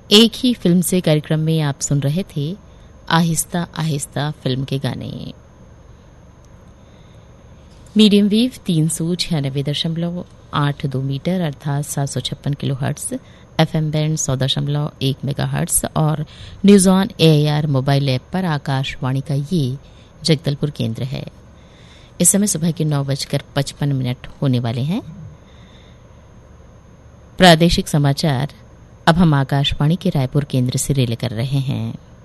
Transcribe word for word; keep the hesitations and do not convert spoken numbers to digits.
एक ही फिल्म से कार्यक्रम में आप सुन रहे थे आहिस्ता आहिस्ता फिल्म के गाने। मीडियम वेव तीन सौ छियानबे दशमलव आठ दो मीटर अर्थात सात सौ छप्पन किलो हर्ट्स, एफएम बैंड सौ दशमलव एक मेगा हर्ट्स और news on AIR mobile app पर आकाशवाणी का ये जगदलपुर केंद्र है। इस समय सुबह के नौ बजकर पचपन मिनट होने वाले हैं। प्रादेशिक समाचार अब हम आकाशवाणी के रायपुर केंद्र से रिले कर रहे हैं।